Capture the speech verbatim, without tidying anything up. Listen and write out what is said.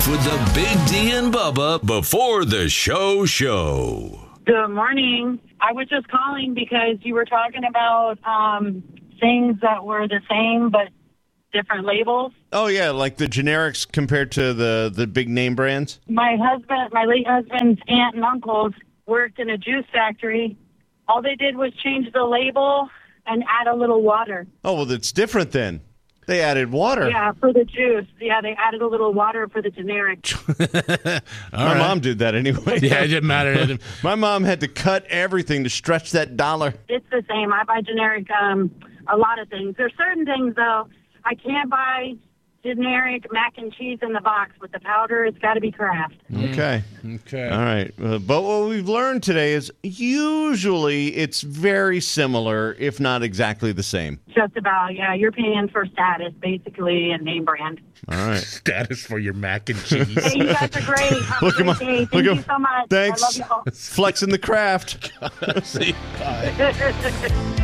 Life with the Big D and Bubba before the show show. Good morning. I was just calling because you were talking about um, things that were the same but different labels. Oh, yeah, like the generics compared to the, the big name brands? My husband, my late husband's aunt and uncles worked in a juice factory. All they did was change the label and add a little water. Oh, well, that's different then. They added water. Yeah, for the juice. Yeah, they added a little water for the generic. My right. mom did that anyway. Yeah, it didn't matter. My mom had to cut everything to stretch that dollar. It's the same. I buy generic um, a lot of things. There's certain things, though, I can't buy generic mac and cheese in the box with the powder. It's got to be Kraft. Okay. Okay. All right. Uh, but what we've learned today is usually it's very similar, if not exactly the same. Just about, yeah. You're paying for status, basically, and name brand. All right. Status for your mac and cheese. Hey, you guys are great. Have Look a at my- great day. Thank look you at- so much. Thanks. I love you all. Flexing the craft. See? Bye.